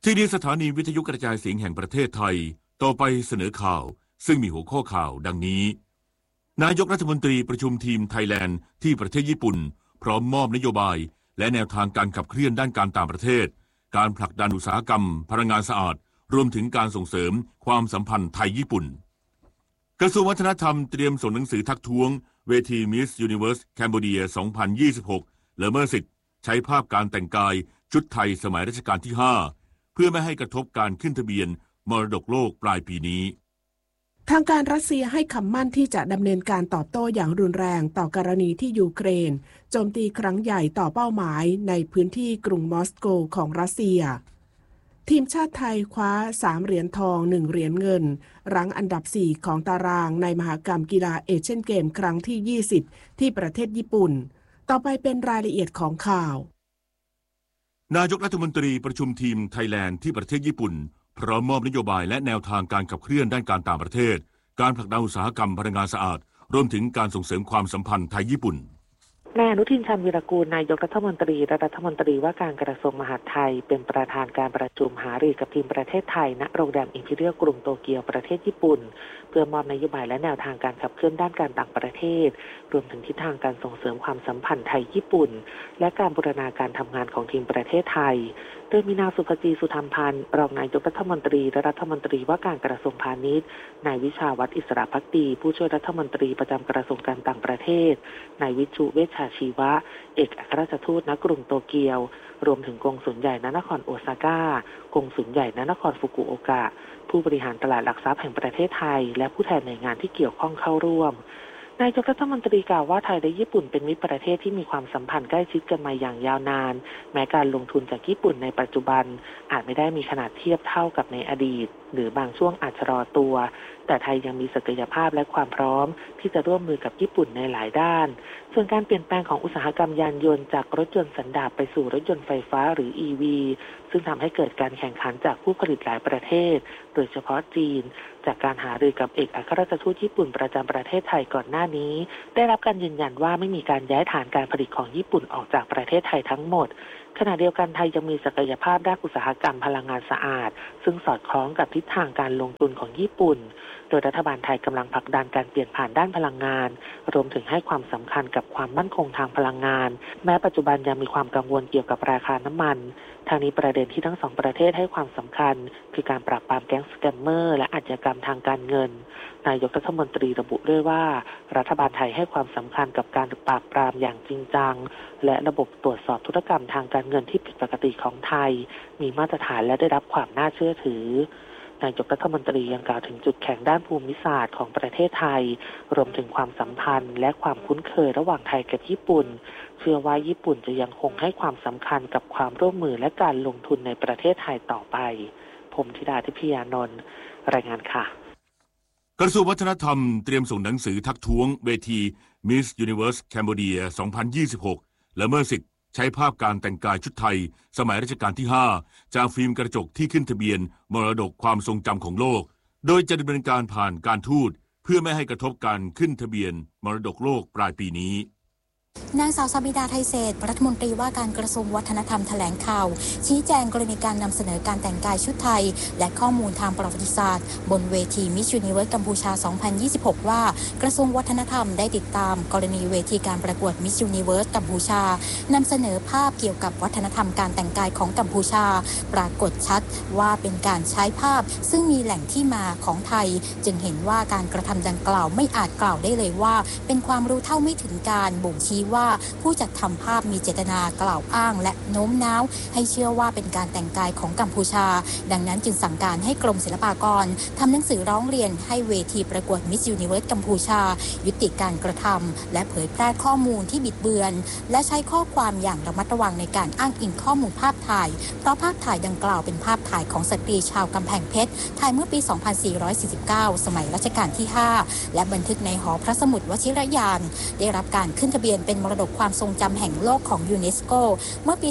ที่นี่สถานีวิทยุกระจายเสียงแห่งประเทศไทยต่อไปเสนอข่าวซึ่งมีหัวข้อข่าวดังนี้นายกรัฐมนตรีประชุมทีมไทยแลนด์ที่ประเทศญี่ปุ่นพร้อมมอบนโยบายและแนวทางการขับเคลื่อนด้านการต่างประเทศการผลักดันอุตสาหกรรมพลังงานสะอาดรวมถึงการส่งเสริมความสัมพันธ์ไทยญี่ปุ่นกระทรวงวัฒนธรรมเตรียมส่งหนังสือทักท้วงเวที Miss Universe Cambodia 2026 ละเมิดสิทธิ์ใช้ภาพการแต่งกายชุดไทยสมัยรัชกาลที่ 5 เพื่อไม่ให้กระทบการขึ้นทะเบียนมรดกโลกปลายปีนี้ทางการรัสเซียให้คำมั่นที่จะดำเนินการตอบโต้อย่างรุนแรงต่อกรณีที่ยูเครนโจมตีครั้งใหญ่ต่อเป้าหมายในพื้นที่กรุงมอสโกของรัสเซียทีมชาติไทยคว้า3เหรียญทอง1เหรียญเงินรั้งอันดับ4ของตารางในมหกรรมกีฬาเอเชียนเกมครั้งที่20ที่ประเทศญี่ปุ่นต่อไปเป็นรายละเอียดของข่าวนายกรัฐมนตรีประชุมทีมไทยแลนด์ที่ประเทศญี่ปุ่นพร้อมมอบนโยบายและแนวทางการขับเคลื่อนด้านการต่างประเทศการผลักดันอุตสาหกรรมพลังงานสะอาดรวมถึงการส่งเสริมความสัมพันธ์ไทยญี่ปุ่นนายอนุทินชาญวีรกูลนายกรัฐมนตรีและรัฐมนตรีว่าการกระทรวงมหาดไทยเป็นประธานการประชุมหารือกับทีมประเทศไทยณโรงแรมอิมพีเรียลกรุงโตเกียวประเทศญี่ปุ่นเพื่อมอบนโยบายและแนวทางการขับเคลื่อนด้านการต่างประเทศรวมถึงทิศทางการส่งเสริมความสัมพันธ์ไทยญี่ปุ่นและการบูรณาการทำงานของทีมประเทศไทยโดยมีนางสุภจีสุธรรมพันธ์รองนายกรัฐมนตรีและรัฐมนตรีว่าการกระทรวงพาณิชย์นายวิชาวัฒน์อิสระภักดีผู้ช่วยรัฐมนตรีประจำกระทรวงการต่างประเทศนายวิชุเวชชาชีวะเอกอัครราชทูตณกรุงโตเกียวรวมถึงกงสุลใหญ่ณนครโอซาก้ากงสุลใหญ่ณนครฟุกุโอกะผู้บริหารตลาดหลักทรัพย์แห่งประเทศไทยและผู้แทนหน่วยงานที่เกี่ยวข้องเข้าร่วมนายกรัฐมนตรีกล่าวว่าไทยและญี่ปุ่นเป็นมิตรประเทศที่มีความสัมพันธ์ใกล้ชิดกันมาอย่างยาวนานแม้การลงทุนจากญี่ปุ่นในปัจจุบันอาจไม่ได้มีขนาดเทียบเท่ากับในอดีตหรือบางช่วงอาจชะลอตัวแต่ไทยยังมีศักยภาพและความพร้อมที่จะร่วมมือกับญี่ปุ่นในหลายด้านส่วนการเปลี่ยนแปลงของอุตสาหกรรมยานยนต์จากรถยนต์สันดาปไปสู่รถยนต์ไฟฟ้าหรือ EV ซึ่งทำให้เกิดการแข่งขันจากผู้ผลิตหลายประเทศโดยเฉพาะจีนจากการหารือกับเอกอัครราชทูตญี่ปุ่นประจำประเทศไทยก่อนหน้านี้ได้รับการยืนยันว่าไม่มีการย้ายฐานการผลิตของญี่ปุ่นออกจากประเทศไทยทั้งหมดขณะเดียวกันไทยยังมีศักยภาพด้านอุตสาหกรรมพลังงานสะอาดซึ่งสอดคล้องกับทิศทางการลงทุนของญี่ปุ่นโดยรัฐบาลไทยกำลังผลักดันการเปลี่ยนผ่านด้านพลังงานรวมถึงให้ความสำคัญกับความมั่นคงทางพลังงานแม้ปัจจุบันยังมีความกังวลเกี่ยวกับราคาน้ำมันทางนี้ประเด็นที่ทั้งสองประเทศให้ความสำคัญคือการปราบปรามแก๊งสแกมเมอร์และอาชญากรรมทางการเงินนายกรัฐมนตรีระบุด้วยว่ารัฐบาลไทยให้ความสำคัญกับการปราบปรามอย่างจริงจังและระบบตรวจสอบธุรกรรมทางการเงินที่ผิดปกติของไทยมีมาตรฐานและได้รับความน่าเชื่อถือนายกรัฐมนตรียังกล่าวถึงจุดแข็งด้านภูมิศาสตร์ของประเทศไทยรวมถึงความสัมพันธ์และความคุ้นเคยระหว่างไทยกับญี่ปุ่นเชื่อว่าญี่ปุ่นจะยังคงให้ความสำคัญกับความร่วมมือและการลงทุนในประเทศไทยต่อไปผมธิดาทิพยานนท์รายงานค่ะกระทรวงวัฒนธรรมเตรียมส่งหนังสือทักท้วงเวที Miss Universe Cambodia 2026 ละเมิดสิทธิ์ใช้ภาพการแต่งกายชุดไทยสมัยรัชกาลที่ 5 จากฟิล์มกระจกที่ขึ้นทะเบียนมรดกความทรงจำของโลกโดยจะดำเนินการผ่านการทูตเพื่อไม่ให้กระทบการขึ้นทะเบียนมรดกโลกปลายปีนี้นางสาวสบิดาไทยเศรษฐ์รัฐมนตรีว่าการกระทรวงวัฒนธรรมแถลงข่าวชี้แจงกรณีการนำเสนอการแต่งกายชุดไทยและข้อมูลทางประวัติศาสตร์บนเวที Miss Universe กัมพูชา 2026 ว่ากระทรวงวัฒนธรรมได้ติดตามกรณีเวทีการประกวด Miss Universe กัมพูชานำเสนอภาพเกี่ยวกับวัฒนธรรมการแต่งกายของกัมพูชาปรากฏชัดว่าเป็นการใช้ภาพซึ่งมีแหล่งที่มาของไทยจึงเห็นว่าการกระทำดังกล่าวไม่อาจกล่าวได้เลยว่าเป็นความรู้เท่าไม่ถึงการบ่งชี้ว่าผู้จัดทำภาพมีเจตนากล่าวอ้างและโน้มน้าวให้เชื่อว่าเป็นการแต่งกายของกัมพูชาดังนั้นจึงสั่งการให้กรมศิลปากรทำหนังสือร้องเรียนให้เวทีประกวด Miss Universe กัมพูชายุติการกระทำและเผยแพร่ข้อมูลที่บิดเบือนและใช้ข้อความอย่างระมัดระวังในการอ้างอิงข้อมูลภาพถ่ายเพราะภาพถ่ายดังกล่าวเป็นภาพถ่ายของสตรีชาวกำแพงเพชรถ่ายเมื่อปี 2449 สมัยรัชกาลที่ 5 และบันทึกในหอพระสมุดวชิรยานได้รับการขึ้นทะเบียนเป็นเป็นมรดกความทรงจำแห่งโลกของยูเนสโกเมื่อปี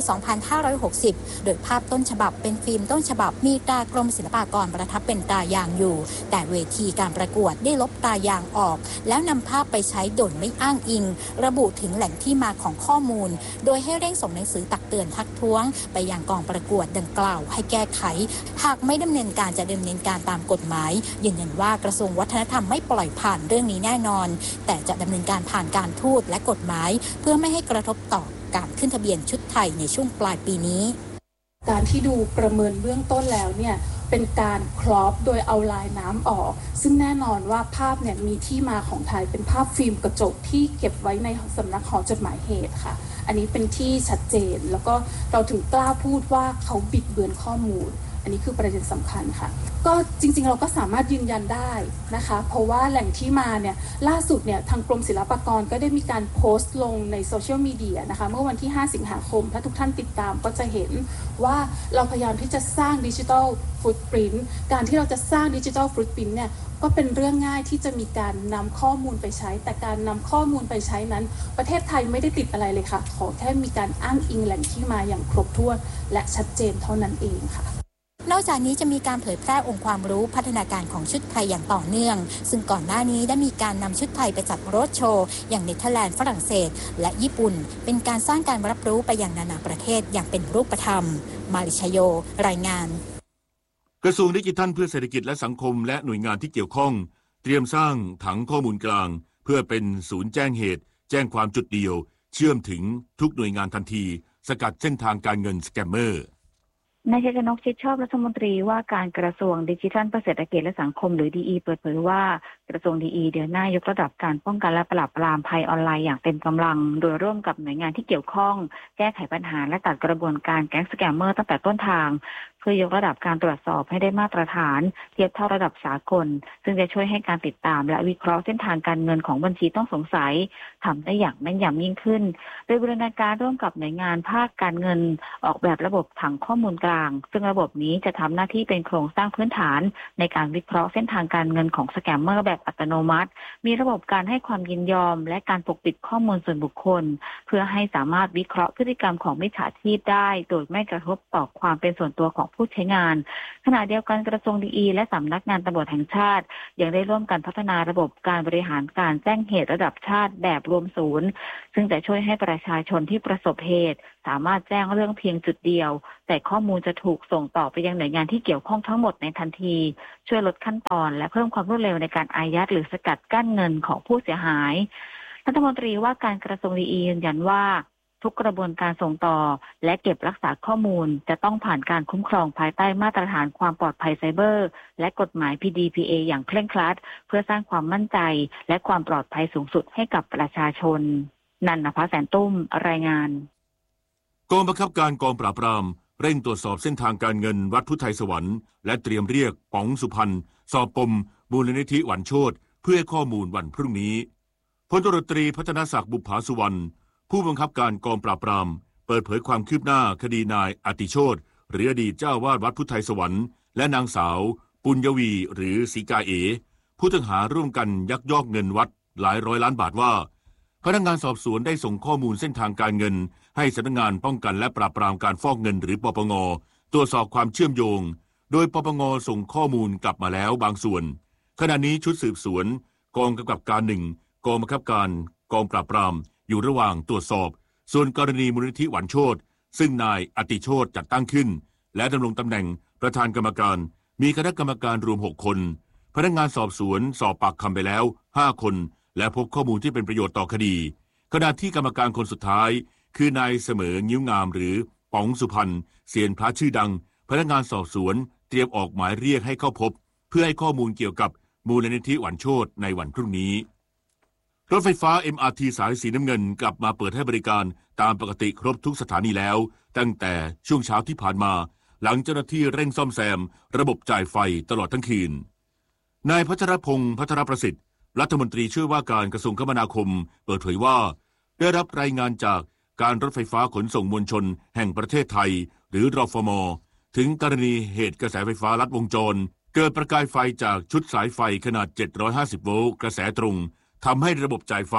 2560 โดยภาพต้นฉบับเป็นฟิล์มต้นฉบับมีตรากรมศิลปากรประทับเป็นตรายางอยู่แต่เวทีการประกวดได้ลบตรายางออกแล้วนำภาพไปใช้โดยไม่อ้างอิงระบุถึงแหล่งที่มาของข้อมูลโดยให้เร่งส่งหนังสือตักเตือนทักท้วงไปยังกองประกวดดังกล่าวให้แก้ไขหากไม่ดำเนินการจะดำเนินการตามกฎหมายยืนยันว่ากระทรวงวัฒนธรรมไม่ปล่อยผ่านเรื่องนี้แน่นอนแต่จะดำเนินการผ่านการทูตและกฎหมายเพื่อไม่ให้กระทบต่อการขึ้นทะเบียนชุดไทยในช่วงปลายปีนี้การที่ดูประเมินเบื้องต้นแล้วเนี่ยเป็นการครอปโดยเอาลายน้ำออกซึ่งแน่นอนว่าภาพเนี่ยมีที่มาของไทยเป็นภาพฟิล์มกระจกที่เก็บไว้ในสำนักหอจดหมายเหตุค่ะอันนี้เป็นที่ชัดเจนแล้วก็เราถึงกล้าพูดว่าเขาบิดเบือนข้อมูลอันนี้คือประเด็นสำคัญค่ะก็จริงๆเราก็สามารถยืนยันได้นะคะเพราะว่าแหล่งที่มาเนี่ยล่าสุดเนี่ยทางกรมศิลปากรก็ได้มีการโพสต์ลงในโซเชียลมีเดียนะคะเมื่อวันที่5สิงหาคมถ้าทุกท่านติดตามก็จะเห็นว่าเราพยายามที่จะสร้างดิจิทัลฟุตปรินท์การที่เราจะสร้างดิจิทัลฟุตปรินท์เนี่ยก็เป็นเรื่องง่ายที่จะมีการนำข้อมูลไปใช้แต่การนำข้อมูลไปใช้นั้นประเทศไทยไม่ได้ติดอะไรเลยค่ะขอแค่มีการอ้างอิงแหล่งที่มาอย่างครบถ้วนและชัดเจนเท่านั้นเองค่ะนอกจากนี้จะมีการเผยแพร่องค์ความรู้พัฒนาการของชุดไทยอย่างต่อเนื่องซึ่งก่อนหน้านี้ได้มีการนำชุดไทยไปจัดโรดโชว์อย่างเนเธอร์แลนด์ฝรั่งเศสและญี่ปุ่นเป็นการสร้างการรับรู้ไปยังนานาประเทศอย่างเป็นรูปธรรมมาริชโยรายงานกระทรวงดิจิทัลเพื่อเศรษฐกิจและสังคมและหน่วยงานที่เกี่ยวข้องเตรียมสร้างถังข้อมูลกลางเพื่อเป็นศูนย์แจ้งเหตุแจ้งความจุดเดียวเชื่อมถึงทุกหน่วยงานทันทีสกัดเส้นทางการเงินสแกมเมอร์นายชัยชนก ชิดชอบรัฐมนตรีว่าการกระทรวงดิจิทัลเพื่อเศรษฐกิจและสังคมหรือ DE เปิดเผยว่ากระทรวง DE เดือนหน้ายกระดับการป้องกันและปราบปรามภัยออนไลน์อย่างเต็มกำลังโดยร่วมกับหน่วยงานที่เกี่ยวข้องแก้ไขปัญหาและตัดกระบวนการแก๊งสแกมเมอร์ตั้งแต่ต้นทางเพื่อยกระดับการตรวจสอบให้ได้มาตรฐานเทียบเท่าระดับสากลซึ่งจะช่วยให้การติดตามและวิเคราะห์เส้นทางการเงินของบัญชีต้องสงสัยทำได้อย่างแม่นยำยิ่งขึ้นโดยบูรณาการร่วมกับหน่วยงานภาคการเงินออกแบบระบบถังข้อมูลกลางซึ่งระบบนี้จะทำหน้าที่เป็นโครงสร้างพื้นฐานในการวิเคราะห์เส้นทางการเงินของสแกมเมอร์แบบอัตโนมัติมีระบบการให้ความยินยอมและการปกปิดข้อมูลส่วนบุคคลเพื่อให้สามารถวิเคราะห์พฤติกรรมของมิจฉาชีพได้โดยไม่กระทบต่อความเป็นส่วนตัวของผู้ใช้งานขณะเดียวกันกระทรวงดีและสำนักงานตำรวจแห่งชาติยังได้ร่วมกันพัฒนาระบบการบริหารการแจ้งเหตุระดับชาติแบบรวมศูนย์ซึ่งจะช่วยให้ประชาชนที่ประสบเหตุสามารถแจ้งเรื่องเพียงจุดเดียวแต่ข้อมูลจะถูกส่งต่อไปยังหน่วยงานที่เกี่ยวข้องทั้งหมดในทันทีช่วยลดขั้นตอนและเพิ่มความรวดเร็วในการอายัดหรือสกัดกั้นเงินของผู้เสียหายรัฐมนตรีว่าการกระทรวงดียืนยันว่าทุกกระบวนการส่งต่อและเก็บรักษาข้อมูลจะต้องผ่านการคุ้มครองภายใต้มาตรฐานความปลอดภัยไซเบอร์และกฎหมาย PDPA อย่างเคร่งครัดเพื่อสร้างความมั่นใจและความปลอดภัยสูงสุดให้กับประชาชนนันนภาแสนตุ้มรายงานกองบังคับการกองปราบปรามเร่งตรวจสอบเส้นทางการเงินวัดพุทธไทยสวรรค์และเตรียมเรียกป๋องสุพรรณสอบปมมูลนิธิหวันโชติเพื่อให้ข้อมูลวันพรุ่งนี้พลตำรวจตรีพัฒนศักดิ์บุภาสุวรรณผู้บังคับการกองปราบปรามเปิดเผยความคืบหน้าคดีนายอติโชติหรืออดีตเจ้าวาดวัดพุทธไทยสวรรค์และนางสาวปุญญวีหรือศรีกาเอผู้ต้องหาร่วมกันยักยอกเงินวัดหลายร้อยล้านบาทว่าพนักงานสอบสวนได้ส่งข้อมูลเส้นทางการเงินให้สำนักงานป้องกันและปราบปรามการฟอกเงินหรือปปง.ตรวจสอบความเชื่อมโยงโดยปปง.ส่งข้อมูลกลับมาแล้วบางส่วนขณะนี้ชุดสืบสวนกองกำกับการ1กองบังคับการกองปราบปรามอยู่ระหว่างตรวจสอบส่วนกรณีมูลนิธิหวันโชติซึ่งนายอติโชติจัดตั้งขึ้นและดำรงตำแหน่งประธานกรรมการมีคณะกรรมการรวม6คนพนักงานสอบสวนสอบปากคำไปแล้ว5คนและพบข้อมูลที่เป็นประโยชน์ต่อคดีขณะที่กรรมการคนสุดท้ายคือนายเสมองิ้วงามหรือป๋องสุพรรณเซียนพระชื่อดังพนักงานสอบสวนเตรียมออกหมายเรียกให้เข้าพบเพื่อให้ข้อมูลเกี่ยวกับมูลนิธิหวันโชติในวันพรุ่งนี้รถไฟฟ้า MRT สายสีน้ำเงินกลับมาเปิดให้บริการตามปกติครบทุกสถานีแล้วตั้งแต่ช่วงเช้าที่ผ่านมาหลังเจ้าหน้าที่เร่งซ่อมแซมระบบจ่ายไฟตลอดทั้งคืนนายพัชรพงษ์พัทรประสิทธิ์รัฐมนตรีช่วยว่าการกระทรวงคมนาคมเปิดเผยว่าได้รับรายงานจากการรถไฟฟ้าขนส่งมวลชนแห่งประเทศไทยหรือรฟม.ถึงกรณีเหตุกระแสไฟฟ้าลัดวงจรเกิดประกายไฟจากชุดสายไฟขนาด750โวลต์กระแสตรงทำให้ระบบจ่ายไฟ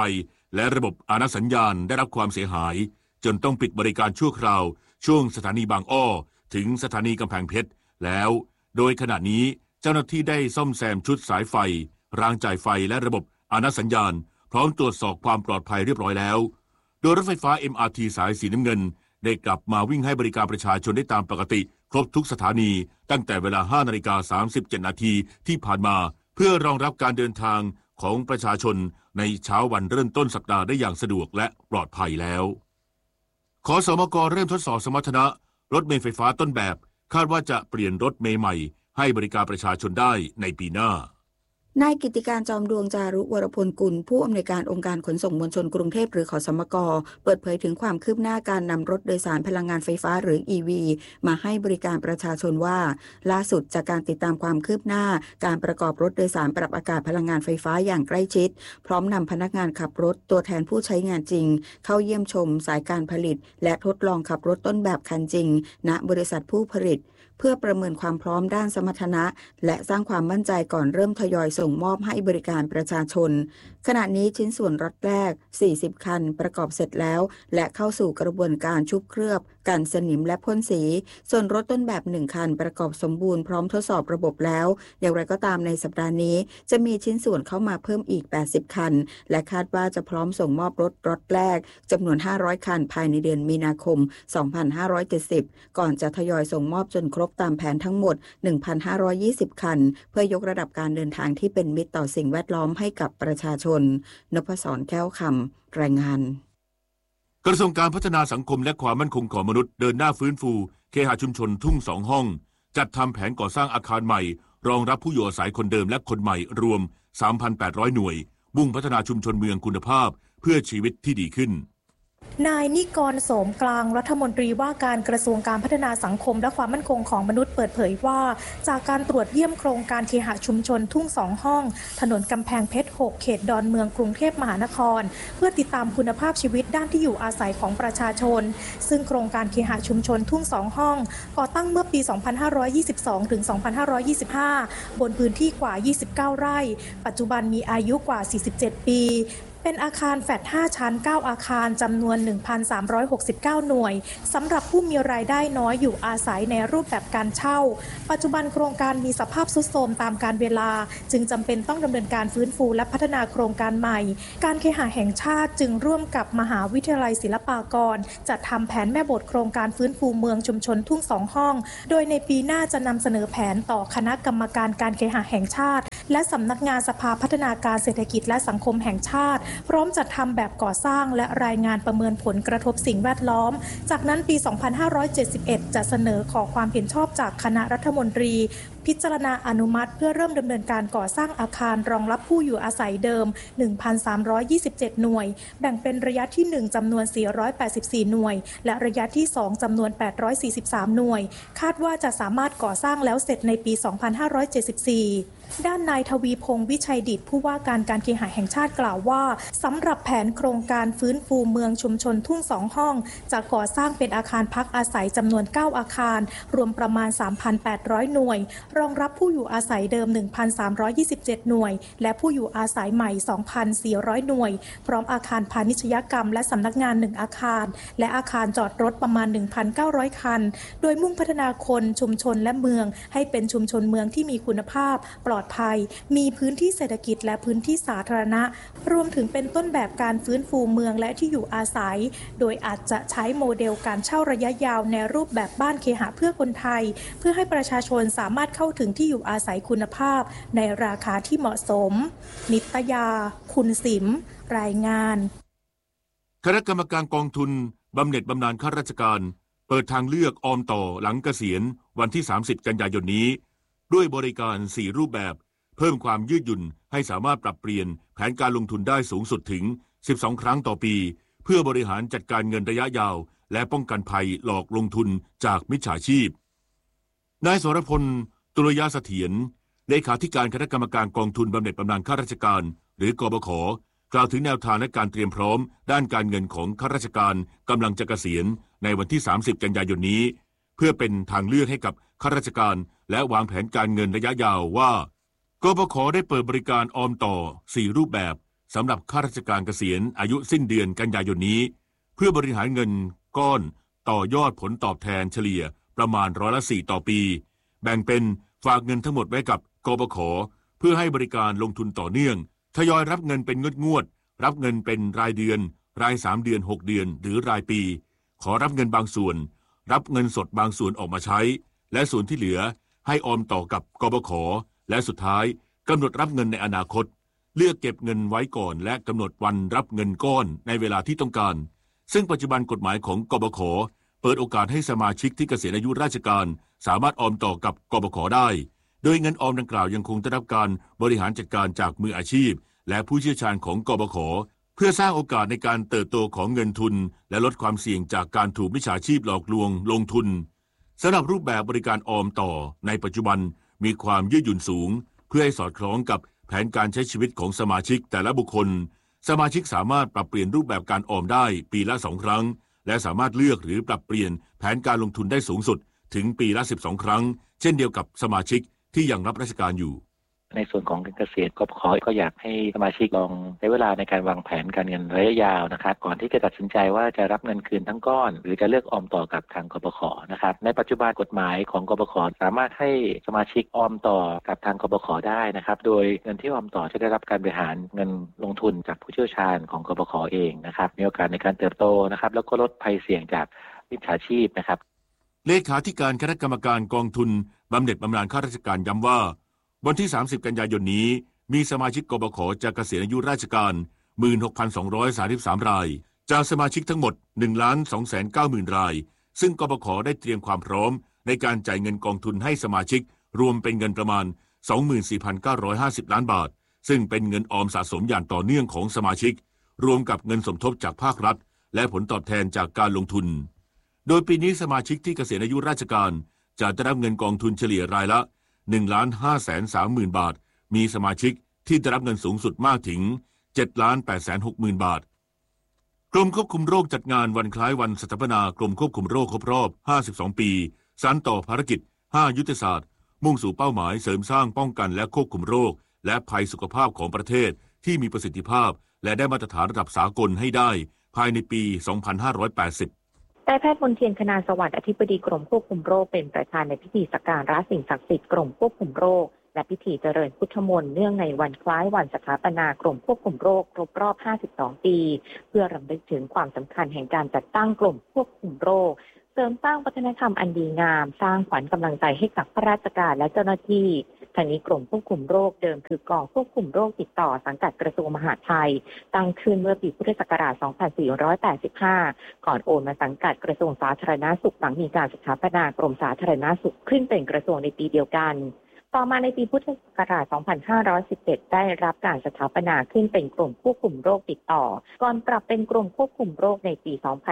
และระบบอาณาสัญญาณได้รับความเสียหายจนต้องปิดบริการชั่วคราวช่วงสถานีบางอ้อถึงสถานีกำแพงเพชรแล้วโดยขณะนี้เจ้าหน้าที่ได้ซ่อมแซมชุดสายไฟรางจ่ายไฟและระบบอาณาสัญญาณพร้อมตรวจสอบความปลอดภัยเรียบร้อยแล้วโดยรถไฟฟ้า MRT สายสีน้ำเงินได้กลับมาวิ่งให้บริการประชาชนได้ตามปกติครบทุกสถานีตั้งแต่เวลา 5:37 นาทีที่ผ่านมาเพื่อรองรับการเดินทางของประชาชนในเช้าวันเริ่มต้นสัปดาห์ได้อย่างสะดวกและปลอดภัยแล้วขสมก.เริ่มทดสอบสมรรถนะรถเมล์ไฟฟ้าต้นแบบคาดว่าจะเปลี่ยนรถเมล์ใหม่ให้บริการประชาชนได้ในปีหน้านายกิติการจอมดวงจารุวรพลกุลผู้อำนวยการองค์การขนส่งมวลชนกรุงเทพหรือขสมก.เปิดเผยถึงความคืบหน้าการนำรถโดยสารพลังงานไฟฟ้าหรือ EV มาให้บริการประชาชนว่าล่าสุดจากการติดตามความคืบหน้าการประกอบรถโดยสารปรับอากาศพลังงานไฟฟ้าอย่างใกล้ชิดพร้อมนำพนักงานขับรถตัวแทนผู้ใช้งานจริงเข้าเยี่ยมชมสายการผลิตและทดลองขับรถต้นแบบคันจริงณบริษัทผู้ผลิตเพื่อประเมินความพร้อมด้านสมรรถนะและสร้างความมั่นใจก่อนเริ่มทยอยส่งมอบให้บริการประชาชนขณะนี้ชิ้นส่วนรถแรก40คันประกอบเสร็จแล้วและเข้าสู่กระบวนการชุบเคลือบกันสนิมและพ่นสีส่วนรถต้นแบบ1คันประกอบสมบูรณ์พร้อมทดสอบระบบแล้วอย่างไรก็ตามในสัปดาห์นี้จะมีชิ้นส่วนเข้ามาเพิ่มอีก80คันและคาดว่าจะพร้อมส่งมอบรถล็อตแรกจำนวน500คันภายในเดือนมีนาคม2570ก่อนจะทยอยส่งมอบจนครบตามแผนทั้งหมด 1,520 คันเพื่อยกระดับการเดินทางที่เป็นมิตรต่อสิ่งแวดล้อมให้กับประชาชนนพศร แก้วคำรายงานกระทรวงการพัฒนาสังคมและความมั่นคงของมนุษย์เดินหน้าฟื้นฟูเคหะชุมชนทุ่ง2ห้องจัดทำแผนก่อสร้างอาคารใหม่รองรับผู้อยู่อาศัยคนเดิมและคนใหม่รวม 3,800 หน่วยมุ่งพัฒนาชุมชนเมืองคุณภาพเพื่อชีวิตที่ดีขึ้นนายนิกรโสมกลางรัฐมนตรีว่าการกระทรวงการพัฒนาสังคมและความมั่นคงของมนุษย์เปิดเผยว่าจากการตรวจเยี่ยมโครงการเคหะชุมชนทุ่ง2ห้องถนนกำแพงเพชร6เขตดอนเมืองกรุงเทพมหานครเพื่อติดตามคุณภาพชีวิตด้านที่อยู่อาศัยของประชาชนซึ่งโครงการเคหะชุมชนทุ่ง2ห้องก่อตั้งเมื่อปี 2522 ถึง 2525 บนพื้นที่กว่า 29 ไร่ปัจจุบันมีอายุกว่า 47 ปีเป็นอาคารแฟลต5ชั้น9อาคารจำนวน 1,369 หน่วยสำหรับผู้มีรายได้น้อยอยู่อาศัยในรูปแบบการเช่าปัจจุบันโครงการมีสภาพทรุดโทรมตามกาลเวลาจึงจำเป็นต้องดำเนินการฟื้นฟูและพัฒนาโครงการใหม่การเคหะแห่งชาติจึงร่วมกับมหาวิทยาลัยศิลปากรจัดทำแผนแม่บทโครงการฟื้นฟูเมืองชุมชนทุ่ง2ห้องโดยในปีหน้าจะนำเสนอแผนต่อคณะกรรมการการเคหะแห่งชาติและสำนักงานสภาพัฒนาการเศรษฐกิจและสังคมแห่งชาติพร้อมจัดทำแบบก่อสร้างและรายงานประเมินผลกระทบสิ่งแวดล้อมจากนั้นปี 2571 จะเสนอขอความเห็นชอบจากคณะรัฐมนตรีพิจารณาอนุมัติเพื่อเริ่มดำเนินการก่อสร้างอาคารรองรับผู้อยู่อาศัยเดิม 1,327 หน่วยแบ่งเป็นระยะที่1จำนวน484หน่วยและระยะที่2จำนวน843หน่วยคาดว่าจะสามารถก่อสร้างแล้วเสร็จในปี 2574ด้านนายทวีพงษ์วิชัยดิษฐ์ผู้ว่าการการเคหะแห่งชาติกล่าวว่าสำหรับแผนโครงการฟื้นฟูเมืองชุมชนทุ่ง2ห้องจะก่อสร้างเป็นอาคารพักอาศัยจำนวน9อาคารรวมประมาณ 3,800 หน่วยรองรับผู้อยู่อาศัยเดิม 1,327 หน่วยและผู้อยู่อาศัยใหม่ 2,400 หน่วยพร้อมอาคารพาณิชยกรรมและสำนักงาน1อาคารและอาคารจอดรถประมาณ 1,900 คันโดยมุ่งพัฒนาคนชุมชนและเมืองให้เป็นชุมชนเมืองที่มีคุณภาพปลอดภัยมีพื้นที่เศรษฐกิจและพื้นที่สาธารณะรวมถึงเป็นต้นแบบการฟื้นฟูเมืองและที่อยู่อาศัยโดยอาจจะใช้โมเดลการเช่าระยะยาวในรูปแบบบ้านเคหะเพื่อคนไทยเพื่อให้ประชาชนสามารถเข้าถึงที่อยู่อาศัยคุณภาพในราคาที่เหมาะสมนิตยาคุณสิมรายงานคณะกรรมการกองทุนบำเหน็จบำนาญข้าราชการเปิดทางเลือกออมต่อหลังเกษียณวันที่30กันยายนนี้ด้วยบริการ4รูปแบบเพิ่มความยืดหยุ่นให้สามารถปรับเปลี่ยนแผนการลงทุนได้สูงสุดถึง12ครั้งต่อปีเพื่อบริหารจัดการเงินระยะยาวและป้องกันภัยหลอกลงทุนจากมิจฉาชีพนายสรพลตุลยเสถียรเลขาธิการคณะกรรมการกองทุนบำเหน็จบำนาญข้าราชการหรือกบข.กล่าวถึงแนวทางและการเตรียมพร้อมด้านการเงินของข้าราชการกำลังจะเกษียณในวันที่30กันยายนนี้เพื่อเป็นทางเลือกให้กับข้าราชการและวางแผนการเงินระยะยาวว่ากบข.ได้เปิดบริการออมต่อ4รูปแบบสำหรับข้าราชการเกษียณอายุสิ้นเดือนกันยายนนี้เพื่อบริหารเงินก้อนต่อยอดผลตอบแทนเฉลี่ยประมาณ4%ต่อปีแบ่งเป็นฝากเงินทั้งหมดไว้กับกบข.เพื่อให้บริการลงทุนต่อเนื่องทยอยรับเงินเป็นงวดรับเงินเป็นรายเดือนราย3 เดือน6 เดือนหรือรายปีขอรับเงินบางส่วนรับเงินสดบางส่วนออกมาใช้และส่วนที่เหลือให้ออมต่อกับกบข.และสุดท้ายกำหนดรับเงินในอนาคตเลือกเก็บเงินไว้ก่อนและกำหนดวันรับเงินก้อนในเวลาที่ต้องการซึ่งปัจจุบันกฎหมายของกบข.เปิดโอกาสให้สมาชิกที่เกษียณอายุราชการสามารถออมต่อกับกบข.ได้โดยเงินออมดังกล่าวยังคงได้รับการบริหารจัดการจากมืออาชีพและผู้เชี่ยวชาญของกบข.เพื่อสร้างโอกาสในการเติบโตของเงินทุนและลดความเสี่ยงจากการถูกมิจฉาชีพหลอกลวงลงทุนสำหรับรูปแบบบริการออมต่อในปัจจุบันมีความยืดหยุ่นสูงเพื่อให้สอดคล้องกับแผนการใช้ชีวิตของสมาชิกแต่ละบุคคลสมาชิกสามารถปรับเปลี่ยนรูปแบบการออมได้ปีละ2 ครั้งและสามารถเลือกหรือปรับเปลี่ยนแผนการลงทุนได้สูงสุดถึงปีละ12 ครั้งเช่นเดียวกับสมาชิกที่ยังรับราชการอยู่ในส่วนของการเกษียณกบข.ก็อยากให้สมาชิกลองใช้เวลาในการวางแผนการเงินระยะยาวนะครับก่อนที่จะตัดสินใจว่าจะรับเงินคืนทั้งก้อนหรือจะเลือกออมต่อกับทางกบข.นะครับในปัจจุบันกฎหมายของกบข.สามารถให้สมาชิกออมต่อกับทางกบข.ได้นะครับโดยเงินที่ออมต่อจะได้รับการบริหารเงินลงทุนจากผู้เชี่ยวชาญของกบข.เองนะครับมีโอกาสในการเติบโตนะครับแล้วก็ลดภัยเสี่ยงจากมิจฉาชีพนะครับเลขาธิการคณะกรรมการกองทุนบำเหน็จบำนาญข้าราชการย้ำว่าวันที่30 กันยายนนี้มีสมาชิกกบข.จะเกษียณอายุราชการ 16,233 รายจากสมาชิกทั้งหมด 1,290,000 รายซึ่งกบข.ได้เตรียมความพร้อมในการจ่ายเงินกองทุนให้สมาชิกรวมเป็นเงินประมาณ 24,950 ล้านบาทซึ่งเป็นเงินออมสะสมอย่างต่อเนื่องของสมาชิกรวมกับเงินสมทบจากภาครัฐและผลตอบแทนจากการลงทุนโดยปีนี้สมาชิกที่เกษียณอายุราชการจะได้รับเงินกองทุนเฉลี่ยรายละ1,530,000 บาทมีสมาชิกที่ได้รับเงินสูงสุดมากถึง 7,860,000 บาทกรมควบคุมโรคจัดงานวันคล้ายวันสถาปนากรมควบคุมโรคครบรอบ 52 ปีสานต่อภารกิจ 5 ยุทธศาสตร์มุ่งสู่เป้าหมายเสริมสร้างป้องกันและควบคุมโรคและภัยสุขภาพของประเทศที่มีประสิทธิภาพและได้มาตรฐานระดับสากลให้ได้ภายในปี 2580 นายแพทย์มนเทียน คณาสวัสดิ์อธิบดีกรมควบคุมโรคเป็นประธานในพิธีสักการะสิ่งศักดิ์สิทธิ์กรมควบคุมโรคและพิธีเจริญพุทธมนต์เนื่องในวันคล้ายวันสถาปนากรมควบคุมโรคครบรอบ 52 ปีเพื่อรำลึกถึงความสำคัญแห่งการจัดตั้งกรมควบคุมโรคเสริมสร้างวัฒนธรรมอันดีงามสร้างขวัญกำลังใจให้กับข้าราชการและเจ้าหน้าที่ทางนี้กรมควบคุมโรคเดิมคือกองควบคุมโรคติดต่อสังกัดกระทรวงมหาดไทยตั้งขึ้นเมื่อปีพุทธศักราช 2485 ก่อนโอนมาสังกัดกระทรวงสาธารณสุขหลังมีการสถาปนากรมสาธารณสุขขึ้นเป็นกระทรวงในปีเดียวกันต่อมาในปีพุทธศักราช 2517 ได้รับการสถาปนาขึ้นเป็นกรมควบคุมโรคติดต่อก่อนปรับเป็นกรมควบคุมโรคในปี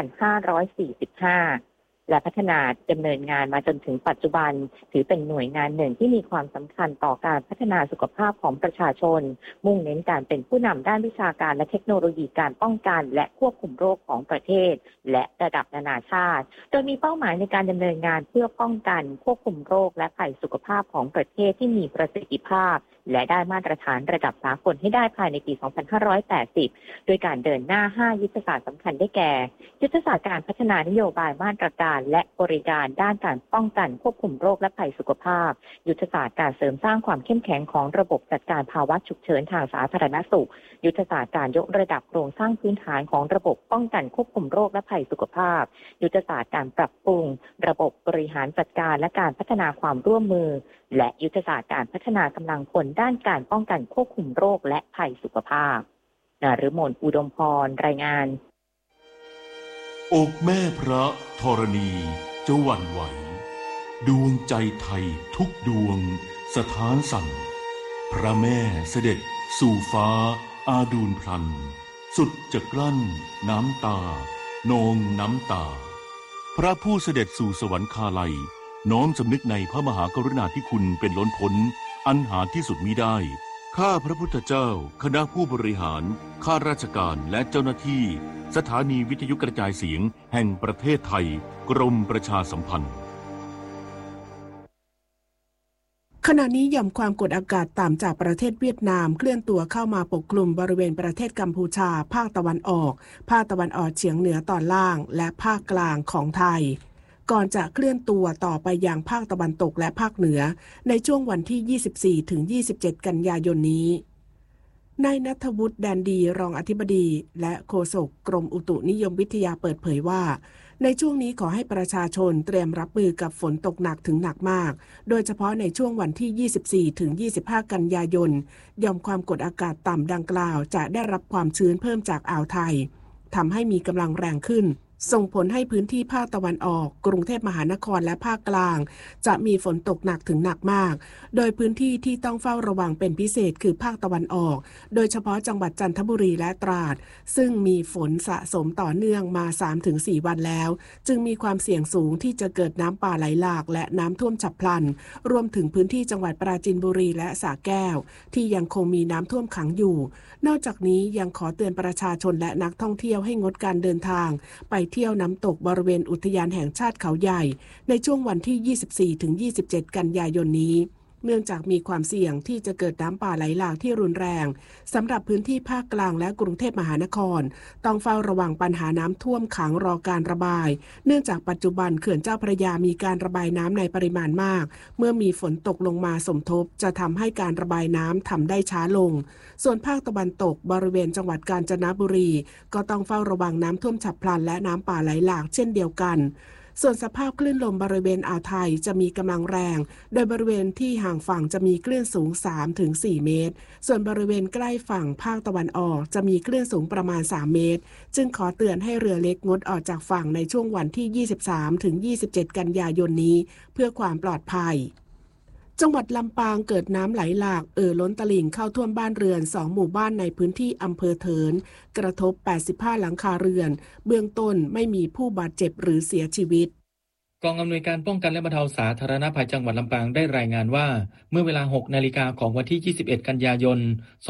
2545และพัฒนาดำเนินงานมาจนถึงปัจจุบันถือเป็นหน่วยงานหนึ่งที่มีความสำคัญต่อการพัฒนาสุขภาพของประชาชนมุ่งเน้นการเป็นผู้นำด้านวิชาการและเทคโนโลยีการป้องกันและควบคุมโรคของประเทศและระดับนานาชาติโดยมีเป้าหมายในการดำเนินงานเพื่อป้องกันควบคุมโรคและภัยสุขภาพของประเทศที่มีประสิทธิภาพและได้มาตรฐานระดับสากลให้ได้ภายในปี 2580 โดยการเดินหน้า 5 ยุทธศาสตร์สำคัญได้แก่ ยุทธศาสตร์การพัฒนานโยบายมาตรการและบริการด้านการป้องกันควบคุมโรคและภัยสุขภาพ ยุทธศาสตร์การเสริมสร้างความเข้มแข็งของระบบจัดการภาวะฉุกเฉินทางสาธารณสุข ยุทธศาสตร์การยกระดับโครงสร้างพื้นฐานของระบบป้องกันควบคุมโรคและภัยสุขภาพ ยุทธศาสตร์การปรับปรุงระบบบริหารจัดการและการพัฒนาความร่วมมือและยุทธศาสตร์การพัฒนากำลังพลด้านการป้องกันควบคุมโรคและภัยสุขภาพนฤมล อุดมพรรายงานอกแม่พระธรณีจะหวั่นไหวดวงใจไทยทุกดวงสถานสั่นพระแม่เสด็จสู่ฟ้าอาดูลพลันสุดจะกลั้นน้ำตานองน้ำตาพระผู้เสด็จสู่สวรรคาลัยน้อมสำนึกในพระมหากรุณาธิคุณเป็นล้นพ้นอันหาที่สุดมิได้ข้าพระพุทธเจ้าคณะผู้บริหารข้าราชการและเจ้าหน้าที่สถานีวิทยุกระจายเสียงแห่งประเทศไทยกรมประชาสัมพันธ์ขณะนี้หย่อมความกดอากาศต่ำจากประเทศเวียดนามเคลื่อนตัวเข้ามาปกคลุมบริเวณประเทศกัมพูชาภาคตะวันออกภาคตะวันออกเฉียงเหนือตอนล่างและภาคกลางของไทยก่อนจะเคลื่อนตัวต่อไปยังภาคตะวันตกและภาคเหนือในช่วงวันที่ 24-27 กันยายนนี้นายณัฐวุฒิ แดนดีรองอธิบดีและโฆษกกรมอุตุนิยมวิทยาเปิดเผยว่าในช่วงนี้ขอให้ประชาชนเตรียมรับมือกับฝนตกหนักถึงหนักมากโดยเฉพาะในช่วงวันที่ 24-25 กันยายนหย่อมความกดอากาศต่ำดังกล่าวจะได้รับความชื้นเพิ่มจากอ่าวไทยทำให้มีกำลังแรงขึ้นส่งผลให้พื้นที่ภาคตะวันออกกรุงเทพมหานครและภาคกลางจะมีฝนตกหนักถึงหนักมากโดยพื้นที่ที่ต้องเฝ้าระวังเป็นพิเศษคือภาคตะวันออกโดยเฉพาะจังหวัดจันทบุรีและตราดซึ่งมีฝนสะสมต่อเนื่องมา 3-4 วันแล้วจึงมีความเสี่ยงสูงที่จะเกิดน้ำป่าไหลหลากและน้ำท่วมฉับพลันรวมถึงพื้นที่จังหวัดปราจีนบุรีและสระแก้วที่ยังคงมีน้ำท่วมขังอยู่นอกจากนี้ยังขอเตือนประชาชนและนักท่องเที่ยวให้งดการเดินทางไปเที่ยวน้ำตกบริเวณอุทยานแห่งชาติเขาใหญ่ในช่วงวันที่ 24-27 กันยายนนี้เนื่องจากมีความเสี่ยงที่จะเกิดน้ำป่าไหลหลากที่รุนแรงสำหรับพื้นที่ภาคกลางและกรุงเทพมหานครต้องเฝ้าระวังปัญหาน้ำท่วมขังรอการระบายเนื่องจากปัจจุบันเขื่อนเจ้าพระยามีการระบายน้ำในปริมาณมากเมื่อมีฝนตกลงมาสมทบจะทำให้การระบายน้ำทำได้ช้าลงส่วนภาคตะวันตกบริเวณจังหวัดกาญจนบุรีก็ต้องเฝ้าระวังน้ำท่วมฉับพลันและน้ำป่าไหลหลากเช่นเดียวกันส่วนสภาพคลื่นลมบริเวณอ่าวไทยจะมีกำลังแรงโดยบริเวณที่ห่างฝั่งจะมีคลื่นสูง 3-4 เมตรส่วนบริเวณใกล้ฝั่งภาคตะวันออกจะมีคลื่นสูงประมาณ3 เมตรจึงขอเตือนให้เรือเล็กงดออกจากฝั่งในช่วงวันที่ 23-27 กันยายนนี้เพื่อความปลอดภัยจังหวัดลำปางเกิดน้ำไหลหลากล้นตลิ่งเข้าท่วมบ้านเรือน2หมู่บ้านในพื้นที่อำเภอเถินกระทบ85หลังคาเรือนเบื้องต้นไม่มีผู้บาดเจ็บหรือเสียชีวิตกองอำนวยการป้องกันและบรรเทาสาธารณภัยจังหวัดลำปางได้รายงานว่าเมื่อเวลา 6 นาฬิกาของวันที่ 21 กันยายน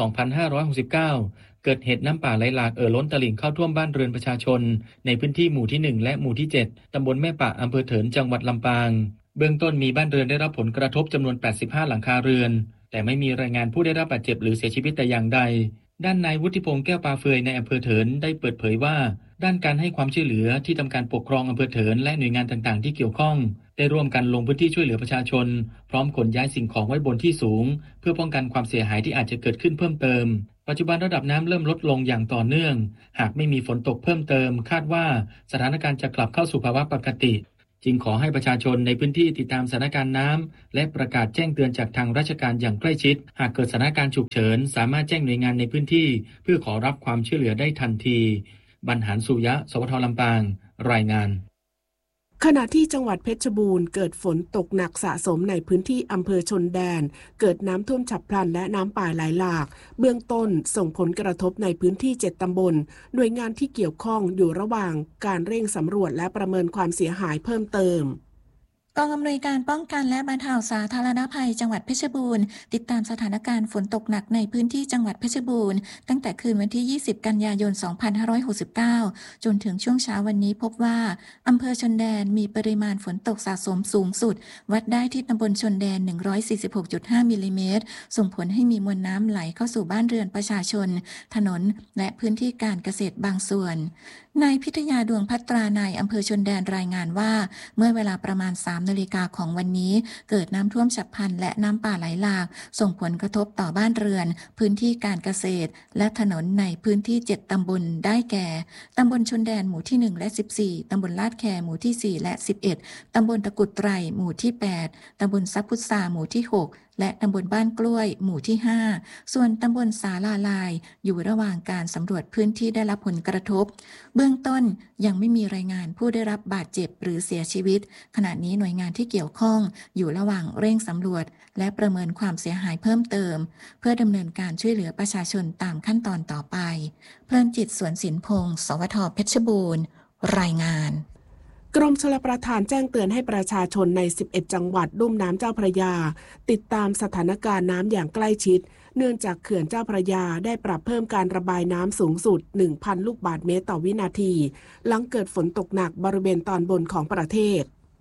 2569 เกิดเหตุน้ำป่าไหลหลากล้นตลิ่งเข้าท่วมบ้านเรือนประชาชนในพื้นที่หมู่ที่1และหมู่ที่7ตำบลแม่ปะอำเภอเถินจังหวัดลำปางเบื้องต้นมีบ้านเรือนได้รับผลกระทบจำนวน85หลังคาเรือนแต่ไม่มีรายงานผู้ได้รับบาดเจ็บหรือเสียชีวิตแต่อย่างใดด้านนายวุฒิพงษ์แก้วปาเฟยในอำเภอเถินได้เปิดเผยว่าด้านการให้ความช่วยเหลือที่ทำการปกครองอำเภอเถินและหน่วยงานต่างๆที่เกี่ยวข้องได้ร่วมกันลงพื้นที่ช่วยเหลือประชาชนพร้อมขนย้ายสิ่งของไว้บนที่สูงเพื่อป้องกันความเสียหายที่อาจจะเกิดขึ้นเพิ่มเติมปัจจุบันระดับน้ำเริ่มลดลงอย่างต่อเนื่องหากไม่มีฝนตกเพิ่มเติมคาดว่าสถานการณ์จะกลับเข้าสู่ภาวะปกติจึงขอให้ประชาชนในพื้นที่ติดตามสถานการณ์น้ำและประกาศแจ้งเตือนจากทางราชการอย่างใกล้ชิดหากเกิดสถานการณ์ฉุกเฉินสามารถแจ้งหน่วยงานในพื้นที่เพื่อขอรับความช่วยเหลือได้ทันทีบรรหารสุยะสวทลำปางรายงานขณะที่จังหวัดเพชรบูรณ์เกิดฝนตกหนักสะสมในพื้นที่อำเภอชนแดนเกิดน้ำท่วมฉับพลันและน้ำป่าไหลหลากเบื้องต้นส่งผลกระทบในพื้นที่7ตำบลหน่วยงานที่เกี่ยวข้องอยู่ระหว่างการเร่งสำรวจและประเมินความเสียหายเพิ่มเติมกองอำนวยการป้องกันและบรรเทาสาธารณภัยจังหวัดเพชรบูรณ์ติดตามสถานการณ์ฝนตกหนักในพื้นที่จังหวัดเพชรบูรณ์ตั้งแต่คืนวันที่ 20 กันยายน 2569 จนถึงช่วงเช้าวันนี้พบว่าอำเภอชนแดนมีปริมาณฝนตกสะสมสูงสุดวัดได้ที่ตำบลชนแดน 146.5 มิลลิเมตรส่งผลให้มีมวลน้ำไหลเข้าสู่บ้านเรือนประชาชนถนนและพื้นที่การเกษตรบางส่วนนายพิทยาดวงพัตรานายอำเภอชนแดนรายงานว่าเมื่อเวลาประมาณ 3 นาฬิกาของวันนี้เกิดน้ำท่วมฉับพลันและน้ำป่าไหลหลากส่งผลกระทบต่อบ้านเรือนพื้นที่การเกษตรและถนนในพื้นที่7ตำบลได้แก่ตำบลชนแดนหมู่ที่1และ14ตำบลลาดแคหมู่ที่4และ11ตำบลตะกุดไตรหมู่ที่8ตำบลซับพุทราหมู่ที่6และตำบลบ้านกล้วยหมู่ที่5ส่วนตำบลสาลาลายอยู่ระหว่างการสำรวจพื้นที่ได้รับผลกระทบเบื้องต้นยังไม่มีรายงานผู้ได้รับบาดเจ็บหรือเสียชีวิตขณะนี้หน่วยงานที่เกี่ยวข้องอยู่ระหว่างเร่งสำรวจและประเมินความเสียหายเพิ่มเติมเพื่อดำเนินการช่วยเหลือประชาชนตามขั้นตอนต่อไปเพลินจิตสวนศิลป์พงศ์สวทเพชรบูรณ์รายงานกรมชลประทานแจ้งเตือนให้ประชาชนใน11จังหวัดลุ่มน้ำเจ้าพระยาติดตามสถานการณ์น้ำอย่างใกล้ชิดเนื่องจากเขื่อนเจ้าพระยาได้ปรับเพิ่มการระบายน้ำสูงสุด 1,000 ลูกบาศก์เมตรต่อวินาทีหลังเกิดฝนตกหนักบริเวณตอนบนของประเทศ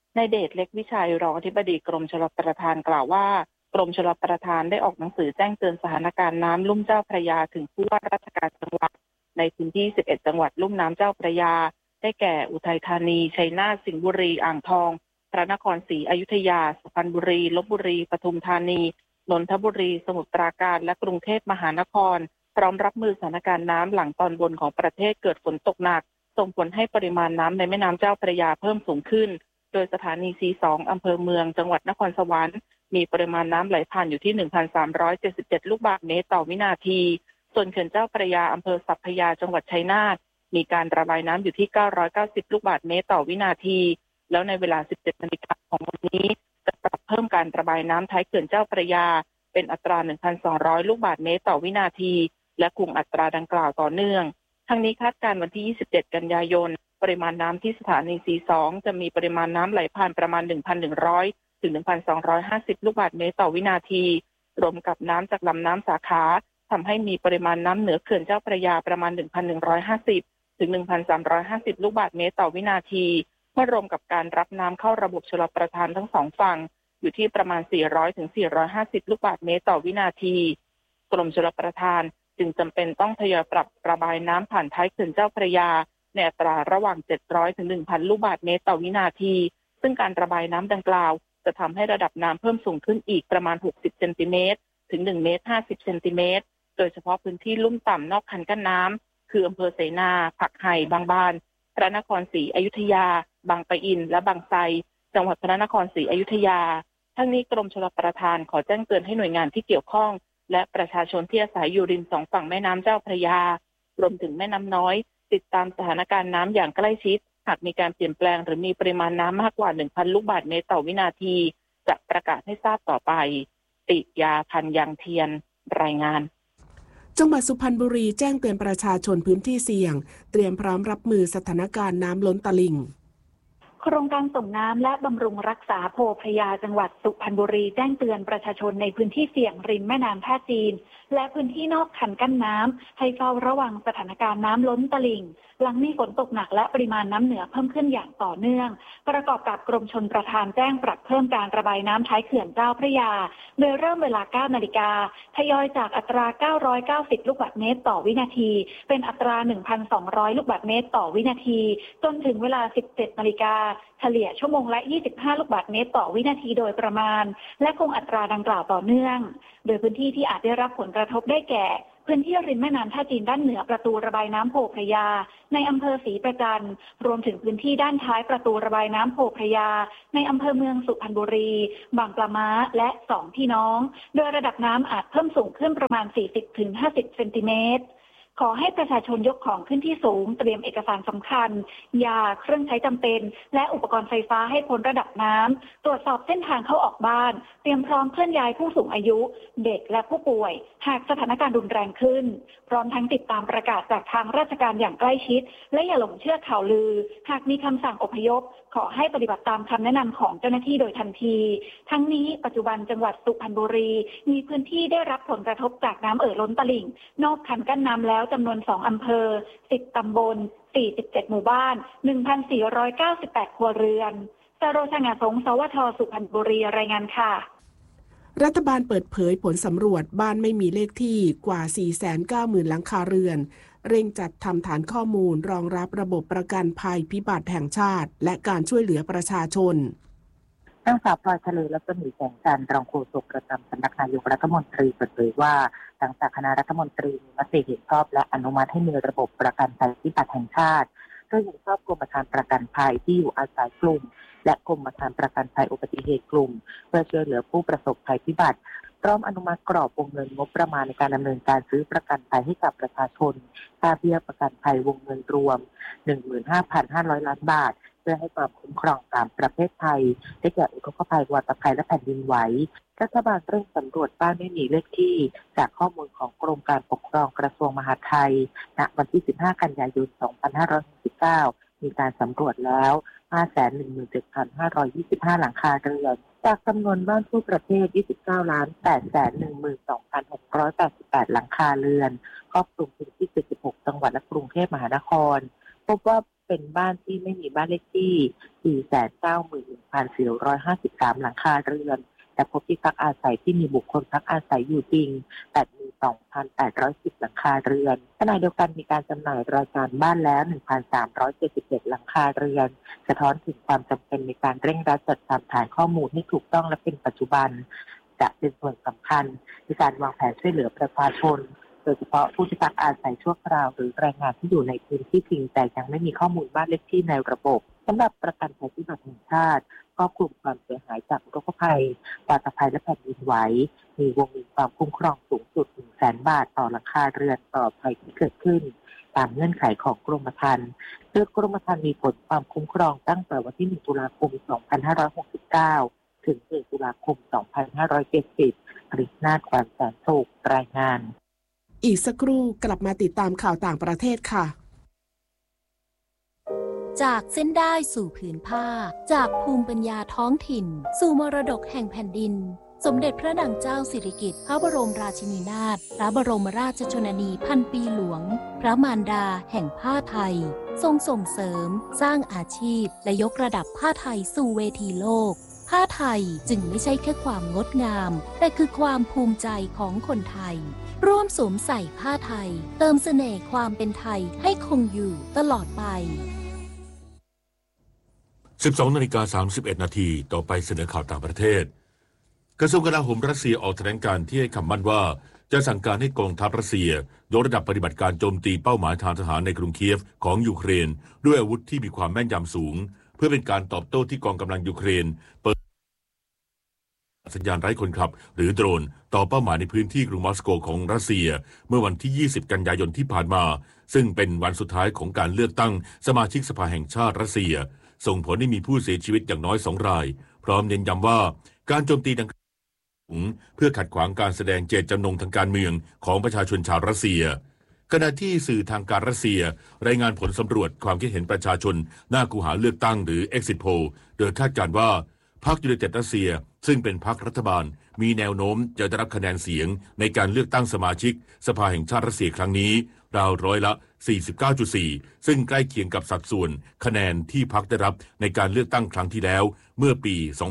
นายเดชเล็กวิชัยรองอธิบดีกรมชลประทานกล่าวว่ากรมชลประทานได้ออกหนังสือแจ้งเตือนสถานการณ์น้ำลุ่มเจ้าพระยาถึงผู้ว่าราชการจังหวัดในพื้นที่11จังหวัดลุ่มน้ำเจ้าพระยาได้แก่อุทัยธานีชัยนาทสิงห์บุรีอ่างทองพระนครศรีอยุธยาสุพรรณบุรีลพบุรีปทุมธานีนนทบุรีสมุทรปราการและกรุงเทพมหานครพร้อมรับมือสถานการณ์น้ำหลังตอนบนของประเทศเกิดฝนตกหนักส่งผลให้ปริมาณน้ำในแม่น้ำเจ้าพระยาเพิ่มสูงขึ้นโดยสถานี C2 อำเภอเมืองจังหวัดนครสวรรค์มีปริมาณน้ำไหลผ่านอยู่ที่ 1,377 ลูกบาศก์เมตรต่อวินาทีส่วนเขื่อนเจ้าพระยาอำเภอสัพพยาจังหวัดชัยนาทมีการระบายน้ำอยู่ที่ 990 ลูกบาศก์เมตรต่อวินาทีแล้วในเวลา 17 นาฬิกาของวันนี้จะปรับเพิ่มการระบายน้ำท้ายเขื่อนเจ้าพระยาเป็นอัตรา 1,200 ลูกบาศก์เมตรต่อวินาทีและคงอัตราดังกล่าวต่อเนื่องทั้งนี้คาดการณ์วันที่ 27 กันยายนปริมาณน้ำที่สถานี C2 จะมีปริมาณน้ำไหลผ่านประมาณ 1,100 ถึง 1,250 ลูกบาศก์เมตรต่อวินาทีรวมกับน้ำจากลำน้ำสาขาทำให้มีปริมาณน้ำเหนือเขื่อนเจ้าพระยาประมาณ 1,150 ถึง 1,350 ลูกบาศก์เมตรต่อวินาทีเมื่อรวมกับการรับน้ำเข้าระบบชลประทานทั้งสองฝั่งอยู่ที่ประมาณ 400 ถึง 450 ลูกบาศก์เมตรต่อวินาทีกรมชลประทานจึงจำเป็นต้องทยอยปรับระบายน้ำผ่านท้ายเขื่อนเจ้าพระยาในอัตราระหว่าง 700 ถึง 1,000 ลูกบาศก์เมตรต่อวินาทีซึ่งการระบายน้ำดังกล่าวจะทำให้ระดับน้ำเพิ่มสูงขึ้นอีกประมาณ 60 เซนติเมตรถึง 1 เมตร 50 เซนติเมตรโดยเฉพาะพื้นที่ลุ่มต่ำนอกคันกั้นน้ำคืออำเภอเสนาผักไห่บางบานพระนครศรีอยุธยาบางปะอินและบางไทรจังหวัดพระนครศรีอยุธยาทั้งนี้กรมชลประทานขอแจ้งเตือนให้หน่วยงานที่เกี่ยวข้องและประชาชนที่อาศัยอยู่ริมสองฝั่งแม่น้ำเจ้าพระยารวมถึงแม่น้ำน้อยติดตามสถานการณ์น้ำอย่างใกล้ชิดหากมีการเปลี่ยนแปลงหรือมีปริมาณน้ำมากกว่า 1,000 ลูกบาศก์เมตรต่อวินาทีจะประกาศให้ทราบต่อไปติยาพันยางเทียนรายงานจังหวัดสุพรรณบุรีแจ้งเตือนประชาชนพื้นที่เสี่ยงเตรียมพร้อมรับมือสถานการณ์น้ำล้นตลิ่งโครงการส่งน้ำและบำรุงรักษาโพพระยาจังหวัดสุพรรณบุรีแจ้งเตือนประชาชนในพื้นที่เสี่ยงริมแม่น้ำท่าจีนและพื้นที่นอกคันกั้นน้ำให้เฝ้าระวังสถานการณ์น้ำล้นตลิ่งหลังมีฝนตกหนักและปริมาณน้ำเหนือเพิ่มขึ้นอย่างต่อเนื่องประกอบกับกรมชลประทานแจ้งปรับเพิ่มการระบายน้ำท้ายเขื่อนเจ้าพระยาโดยเริ่มเวลา 9 นาฬิกาทยอยจากอัตรา 990 ลูกบาศก์เมตรต่อวินาทีเป็นอัตรา 1,200 ลูกบาศก์เมตรต่อวินาทีจนถึงเวลา 17 นาฬิกาเฉลี่ยชั่วโมงละ 25 ลูกบาศก์เมตรต่อวินาทีโดยประมาณและคงอัตราดังกล่าวต่อเนื่องโดยพื้นที่ที่อาจได้รับผลกระทบได้แก่พื้นที่ริมแม่น้ำท่าจีนด้านเหนือประตูระบายน้ำโพพระยาในอำเภอศรีประจันทร์รวมถึงพื้นที่ด้านท้ายประตูระบายน้ำโพพระยาในอำเภอเมืองสุพรรณบุรีบางปลาม้าและสองพี่น้องโดยระดับน้ำอาจเพิ่มสูงขึ้นประมาณ 40-50 เซนติเมตรขอให้ประชาชนยกของขึ้นที่สูงเตรียมเอกสารสำคัญยาเครื่องใช้จำเป็นและอุปกรณ์ไฟฟ้าให้พ้นระดับน้ำตรวจสอบเส้นทางเข้าออกบ้านเตรียมพร้อมเคลื่อนย้ายผู้สูงอายุเด็กและผู้ป่วยหากสถานการณ์รุนแรงขึ้นพร้อมทั้งติดตามประกาศจากทางราชการอย่างใกล้ชิดและอย่าหลงเชื่อข่าวลือหากมีคำสั่งอพยพขอให้ปฏิบัติตามคำแนะนำของเจ้าหน้าที่โดยทันทีทั้งนี้ปัจจุบันจังหวัดสุพรรณบุรีมีพื้นที่ได้รับผลกระทบจากน้ำล้นตลิ่งนอกคันกั้นน้ำแล้วจำนวน2 อำเภอ 10 ตำบล 47 หมู่บ้าน 1,498 ครัวเรือนสโรชงาสงสวทสุพรรณบุรีรายงานค่ะรัฐบาลเปิดเผยผลสำรวจบ้านไม่มีเลขที่กว่า 490,000 หลังคาเรือนเร่งจัดทำฐานข้อมูลรองรับระบบประกันภัยพิบัติแห่งชาติและการช่วยเหลือประชาชนนางสาวพลอยทะเลและก็หมีแสงจันทร์รองโฆษกประจำสำนักนายกรัฐมนตรีเปิดเผยว่าหลังจากคณะรัฐมนตรีมีมติเห็นชอบและอนุมัติให้มีระบบประกันภัยพิบัติแห่งชาติโดยเห็นชอบกรมธรรม์ประกันภัยที่อยู่อาศัยกลุ่มและกรมธรรม์ประกันภัยอุบัติเหตุกลุ่มเพื่อช่วยเหลือผู้ประสบภัยพิบัติพร้อมอนุมัติกรอบวงเงินงบประมาณในการดำเนินการซื้อประกันภัยให้กับประชาชนค่าเบี้ยประกันภัยวงเงินรวม 15,500 ล้านบาทเพื่อให้ความคุ้มครองตามประเภทภัยได้แก่อุทกภัยวาตภัยและแผ่นดินไหวรัฐบาลเร่งสำรวจบ้านไม่มีเลขที่จากข้อมูลของกรมการปกครองกระทรวงมหาดไทยณวันที่ 15 กันยายน 2569 มีการสำรวจแล้ว 517,525 หลังคาเรือนจากจำนวนบ้านทั่วประเทศ 29,812,688 หลังคาเรือนครอบคลุมพื้นที่ 76 จังหวัดและกรุงเทพมหานครพบว่าเป็นบ้านที่ไม่มีบ้านเลขที่ 491,453 หลังคาเรือนแต่พบที่พักอาศัยที่มีบุคคลพักอาศัยอยู่จริงแต่มี 2,810 หลังคาเรือนขณะเดียวกันมีการจำหน่ายรายการบ้านแล้ว 1,377 หลังคาเรือนสะท้อนถึงความจำเป็นในการเร่งรัดจัดทำฐานข้อมูลให้ถูกต้องและเป็นปัจจุบันจะเป็นส่วนสำคัญในการวางแผนช่วยเหลือประชาชนโดยเฉพาะผู้ที่พักอาศัยชั่วคราวหรือแรงงานที่อยู่ในพื้นที่จริงแต่ยังไม่มีข้อมูลบ้านเลขที่ในระบบสำหรับประกันภัยพิบัติแห่งชาติครอบคลุมความเสียหายจากอุทกภัยวาตภัยและแผ่นดินไหวมีวงเงินความคุ้มครองสูงสุด 100,000 บาทต่อหลังคาเรือนต่อภัยที่เกิดขึ้นตามเงื่อนไขของกรมธรรม์โดยกรมธรรม์มีผลความคุ้มครองตั้งแต่วันที่ 1 ตุลาคม 2569 ถึง 1 ตุลาคม 2570 ปริศนาถ ความแสนสุขรายงานอีกสักครู่กลับมาติดตามข่าวต่างประเทศค่ะจากเส้นได้สู่ผืนผ้าจากภูมิปัญญาท้องถิ่นสู่มรดกแห่งแผ่นดินสมเด็จพระนางเจ้าสิริกิติ์พระบรมราชินีนาถพระบรมราชชนนีพันปีหลวงพระมารดาแห่งผ้าไทยทรงส่งเสริมสร้างอาชีพและยกระดับผ้าไทยสู่เวทีโลกผ้าไทยจึงไม่ใช่แค่ความงดงามแต่คือความภูมิใจของคนไทยร่วมสวมใส่ผ้าไทยเติมเสน่ห์ความเป็นไทยให้คงอยู่ตลอดไป 12:31 นาทีต่อไปเสนอข่าวต่างประเทศกระทรวงกลาโหมรัสเซียออกแถลงการที่ให้คำมั่นว่าจะสั่งการให้กองทัพรัสเซียยกระดับปฏิบัติการโจมตีเป้าหมายทางทหารในกรุงเคียฟของยูเครนด้วยอาวุธที่มีความแม่นยำสูงเพื่อเป็นการตอบโต้ที่กองกำลังยูเครนเปิดสัญญาณไร้คนขับหรือโดรนต่อเป้าหมายในพื้นที่กรุงมอสโกของรัสเซียเมื่อวันที่ 20 กันยายนที่ผ่านมาซึ่งเป็นวันสุดท้ายของการเลือกตั้งสมาชิกสภาแห่งชาติรัสเซียส่งผลให้มีผู้เสียชีวิตอย่างน้อย2 รายพร้อมเน้นย้ำว่าการโจมตีดังกล่าวเพื่อขัดขวางการแสดงเจตจำนงทางการเมืองของประชาชนชาวรัสเซียขณะที่สื่อทางการรัสเซียรายงานผลสำรวจความคิดเห็นประชาชนหน้าคูหาเลือกตั้งหรือ Exit Poll โดยคาดการณ์ว่าพรรคยูไนเต็ดรัสเซียซึ่งเป็นพรรครัฐบาลมีแนวโน้มจะได้รับคะแนนเสียงในการเลือกตั้งสมาชิกสภาแห่งชาติรัสเซียครั้งนี้ราวร้อยละ 49.4 ซึ่งใกล้เคียงกับสัดส่วนคะแนนที่พรรคได้รับในการเลือกตั้งครั้งที่แล้วเมื่อปี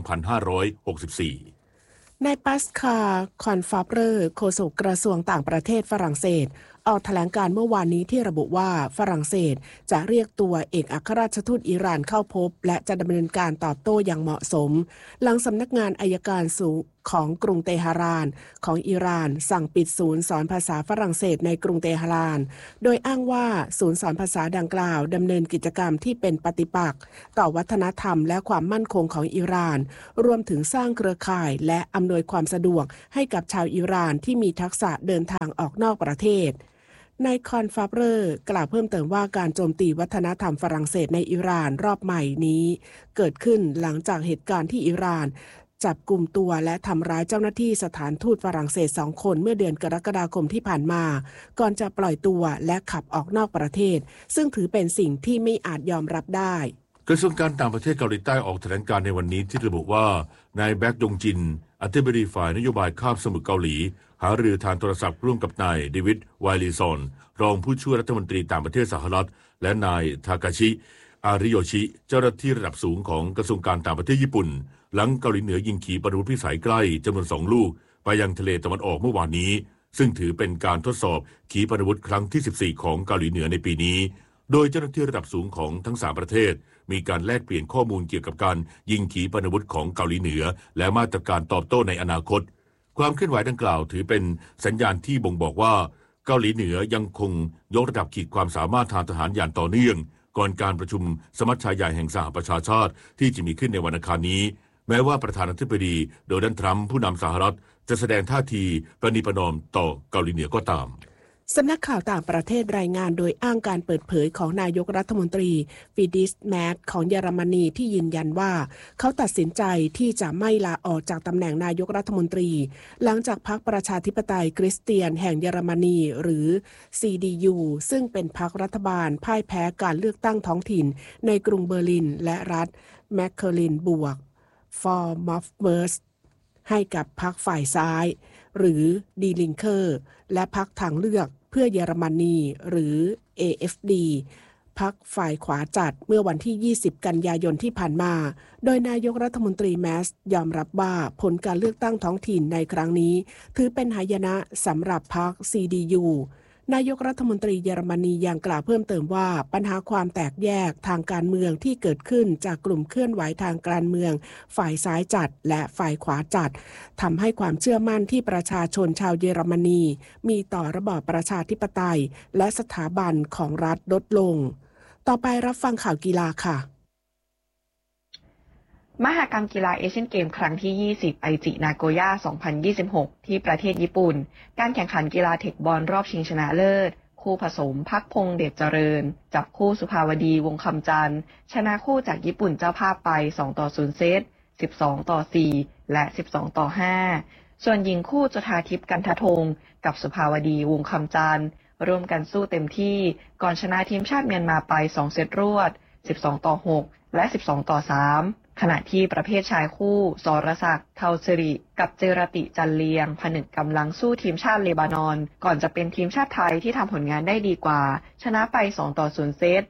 2564 นายปัสคาคอนฟาเรอร์โฆษกกระทรวงต่างประเทศฝรั่งเศสออกแถลงการเมื่อวานนี้ที่ระบุว่าฝรั่งเศสจะเรียกตัวเอกอัครราชทูตอิหร่านเข้าพบและจะดำเนินการตอบโต้อย่างเหมาะสมหลังสำนักงานอัยการสูงของกรุงเตหะรานของอิหร่านสั่งปิดศูนย์สอนภาษาฝรั่งเศสในกรุงเตหะรานโดยอ้างว่าศูนย์สอนภาษาดังกล่าวดำเนินกิจกรรมที่เป็นปฏิปักษ์ต่อวัฒนธรรมและความมั่นคงของอิหร่านรวมถึงสร้างเครือข่ายและอำนวยความสะดวกให้กับชาวอิหร่านที่มีทักษะเดินทางออกนอกประเทศนายคอนฟาเรอร์กล่าวเพิ่มเติมว่าการโจมตีวัฒนธรรมฝรั่งเศสในอิหร่านรอบใหม่นี้เกิดขึ้นหลังจากเหตุการณ์ที่อิหร่านจับกุมตัวและทำร้ายเจ้าหน้าที่สถานทูตฝรั่งเศส2 คนเมื่อเดือนกรกฎาคมที่ผ่านมาก่อนจะปล่อยตัวและขับออกนอกประเทศซึ่งถือเป็นสิ่งที่ไม่อาจยอมรับได้กระทรวงการต่างประเทศเกาหลีใต้ออกแถลงการในวันนี้ที่ระบุว่านายแบ็กยงจินอธิบดีฝ่ายนโยบายคาบสมุทรเกาหลีหารือทางโทรศัพท์ร่วมกับนายเดวิดไวลีซอนรองผู้ช่วยรัฐมนตรีต่างประเทศสหรัฐและนายทากาชิอาริโยชิเจ้าหน้าที่ระดับสูงของกระทรวงการต่างประเทศญี่ปุ่นหลังเกาหลีเหนือยิงขีปนาวุธพิสัยใกล้จำนวน2 ลูกไปยังทะเลตะวันออกเมื่อวานนี้ซึ่งถือเป็นการทดสอบขีปนาวุธครั้งที่14ของเกาหลีเหนือในปีนี้โดยเจ้าหน้าที่ระดับสูงของทั้ง3ประเทศมีการแลกเปลี่ยนข้อมูลเกี่ยวกับการยิงขีปนาวุธของเกาหลีเหนือและมาตรการตอบโต้ในอนาคตความเคลื่อนไหวดังกล่าวถือเป็นสัญญาณที่บ่งบอกว่าเกาหลีเหนือยังคงยกระดับขีดความสามารถทางทหารอย่างต่อเนื่องก่อนการประชุมสมัชชาใหญ่แห่งสหประชาชาติที่จะมีขึ้นในวันอังคารนี้แม้ว่าประธานาธิบดีโดนัลด์ทรัมป์ผู้นำสหรัฐจะแสดงท่าทีประนีประนอมต่อเกาหลีเหนือก็ตามสำนักข่าวต่างประเทศรายงานโดยอ้างการเปิดเผยของนายกรัฐมนตรีฟิดิสแมทของเยอรมนีที่ยืนยันว่าเขาตัดสินใจที่จะไม่ลาออกจากตำแหน่งนายกรัฐมนตรีหลังจากพรรคประชาธิปไตยคริสเตียนแห่งเยอรมนีหรือ CDU ซึ่งเป็นพรรครัฐบาลพ่ายแพ้การเลือกตั้งท้องถิ่นในกรุงเบอร์ลินและรัฐแมคเคอรินบวกฟอร์มอฟเมิร์สให้กับพรรคฝ่ายซ้ายหรือดีลิงเคอร์และพรรคทางเลือกเพื่อเยอรมนีหรือ AFD พรรคฝ่ายขวาจัดเมื่อวันที่20กันยายนที่ผ่านมาโดยนายกรัฐมนตรีแมสยอมรับว่าผลการเลือกตั้งท้องถิ่นในครั้งนี้ถือเป็นหายนะสำหรับพรรค CDUนายกรัฐมนตรีเยอรมนียังกล่าวเพิ่มเติมว่าปัญหาความแตกแยกทางการเมืองที่เกิดขึ้นจากกลุ่มเคลื่อนไหวทางการเมืองฝ่ายซ้ายจัดและฝ่ายขวาจัดทำให้ความเชื่อมั่นที่ประชาชนชาวเยอรมนีมีต่อระบอบประชาธิปไตยและสถาบันของรัฐลดลงต่อไปรับฟังข่าวกีฬาค่ะมหกรรมกีฬาเอเชียนเกมครั้งที่20ไอจินาโกย่า2026ที่ประเทศญี่ปุ่นการแข่งขันกีฬาเทคบอลรอบชิงชนะเลิศคู่ผสมภักพงษ์เดชเจริญจับคู่สุภาวดีวงคำจันทร์ชนะคู่จากญี่ปุ่นเจ้าภาพไป2-0เซต12-4และ12-5ส่วนหญิงคู่จุฑาทิพย์กันทธงกับสุภาวดีวงคำจันทร์ร่วมกันสู้เต็มที่ก่อนชนะทีมชาติเมียนมาไป2เซตรวด12-6และ12-3ขณะที่ประเภทชายคู่สรศักดิ์เทาสิริกับเจรติจันเลียงผนึกกำลังสู้ทีมชาติเลบานอนก่อนจะเป็นทีมชาติไทยที่ทำผลงานได้ดีกว่าชนะไป2-0เซต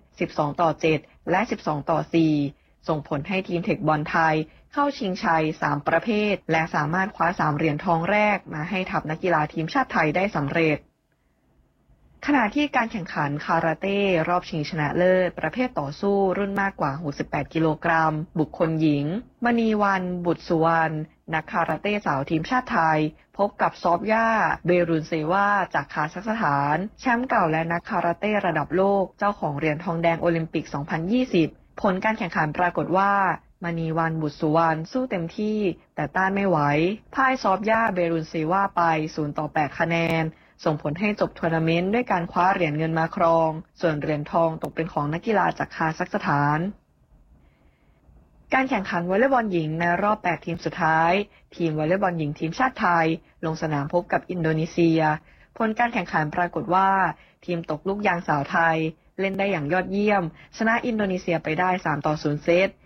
12-7และ12-4ส่งผลให้ทีมเทคบอลไทยเข้าชิงชัย3ประเภทและสามารถคว้า3เหรียญทองแรกมาให้ทัพนักกีฬาทีมชาติไทยได้สำเร็จขณะที่การแข่งขันคาราเต้รอบชิงชนะเลิศประเภทต่อสู้รุ่นมากกว่า68กิโลกรัมบุคคลหญิงมณีวรรณบุตรสุวรรณนักคาราเต้สาวทีมชาติไทยพบกับซอฟย่าเบรุนเซวาจากคาซัคสถานแชมป์เก่าและนักคาราเต้ระดับโลกเจ้าของเหรียญทองแดงโอลิมปิก2020ผลการแข่งขันปรากฏว่ามณีวรรณบุตรสุวรรณสู้เต็มที่แต่ต้านไม่ไหวพ่ายซอฟย่าเบรุนเซวาไป0-8คะแนนส่งผลให้จบทัวร์นาเมนต์ด้วยการคว้าเหรียญเงินมาครองส่วนเหรียญทองตกเป็นของนักกีฬาจากคาซัคสถานการแข่งขันวอลเลย์บอลหญิงในรอบ8ทีมสุดท้ายทีมวอลเลย์บอลหญิงทีมชาติไทยลงสนามพบกับอินโดนีเซียผลการแข่งขันปรากฏว่าทีมตกลูกยางสาวไทยเล่นได้อย่างยอดเยี่ยมชนะอินโดนีเซียไปได้3-0เซต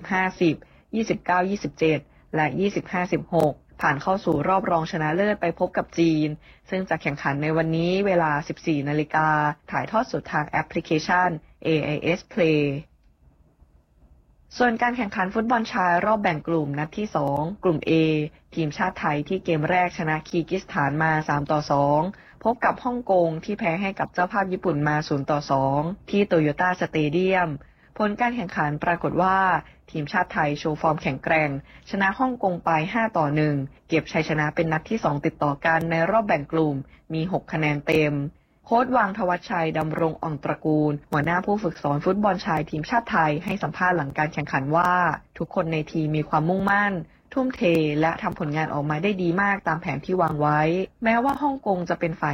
25-10 29-27และ25-16ผ่านเข้าสู่รอบรองชนะเลิศไปพบกับจีนซึ่งจะแข่งขันในวันนี้เวลา 14 นาฬิกาถ่ายทอดสดทางแอปพลิเคชัน AIS Play ส่วนการแข่งขันฟุตบอลชายรอบแบ่งกลุ่มนัดที่2กลุ่ม A ทีมชาติไทยที่เกมแรกชนะคีร์กิสถานมา3-2พบกับฮ่องกงที่แพ้ให้กับเจ้าภาพญี่ปุ่นมา0-2ที่โตโยต้าสเตเดียมผลการแข่งขันปรากฏว่าทีมชาติไทยโชว์ฟอร์มแข็งแกร่งชนะฮ่องกงไป5-1เก็บชัยชนะเป็นนัดที่2ติดต่อกันในรอบแบ่งกลุ่มมี6คะแนนเต็มโค้ชวังธวัชชัยดำรงอ่องตระกูลหัวหน้าผู้ฝึกสอนฟุตบอลชายทีมชาติไทยให้สัมภาษณ์หลังการแข่งขันว่าทุกคนในทีมมีความมุ่งมั่นทุ่มเทและทำผลงานออกมาได้ดีมากตามแผนที่วางไว้แม้ว่าฮ่องกงจะเป็นฝ่าย